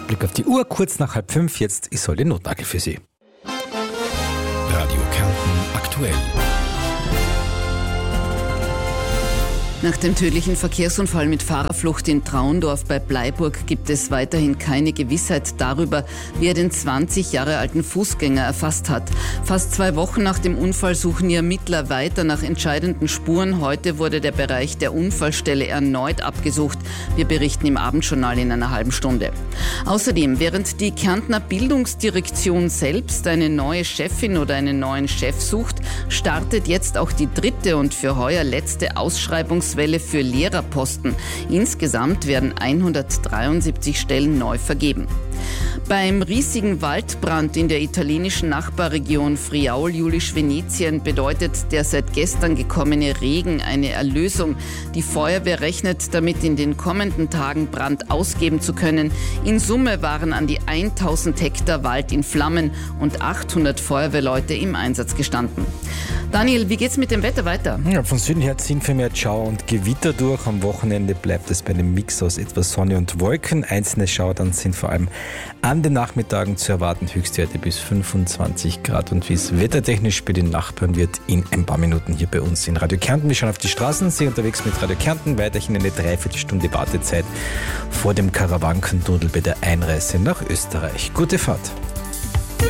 Blick auf die Uhr, kurz nach 4:30. Jetzt ist die Notlage für Sie. Radio Kärnten aktuell. Nach dem tödlichen Verkehrsunfall mit Fahrerflucht in Traundorf bei Bleiburg gibt es weiterhin keine Gewissheit darüber, wer den 20 Jahre alten Fußgänger erfasst hat. Fast 2 Wochen nach dem Unfall suchen die Ermittler weiter nach entscheidenden Spuren. Heute wurde der Bereich der Unfallstelle erneut abgesucht. Wir berichten im Abendjournal in einer halben Stunde. Außerdem, während die Kärntner Bildungsdirektion selbst eine neue Chefin oder einen neuen Chef sucht, startet jetzt auch die 3. und für heuer letzte Ausschreibungswelle für Lehrerposten. Insgesamt werden 173 Stellen neu vergeben. Beim riesigen Waldbrand in der italienischen Nachbarregion Friaul-Julisch-Venetien bedeutet der seit gestern gekommene Regen eine Erlösung. Die Feuerwehr rechnet damit, in den kommenden Tagen Brand ausgeben zu können. In Summe waren an die 1000 Hektar Wald in Flammen und 800 Feuerwehrleute im Einsatz gestanden. Daniel, wie geht's mit dem Wetter weiter? Ja, von Süden her ziehen vermehrt Schauer und Gewitter durch. Am Wochenende bleibt es bei einem Mix aus etwas Sonne und Wolken. Einzelne Schauer dann sind vor allem an den Nachmittagen zu erwarten, Höchstwerte bis 25 Grad. Und wie es wettertechnisch bei den Nachbarn wird, in ein paar Minuten hier bei uns in Radio Kärnten. Wir schauen auf die Straßen, sind unterwegs mit Radio Kärnten. Weiterhin eine Dreiviertelstunde Wartezeit vor dem Karawankentunnel bei der Einreise nach Österreich. Gute Fahrt.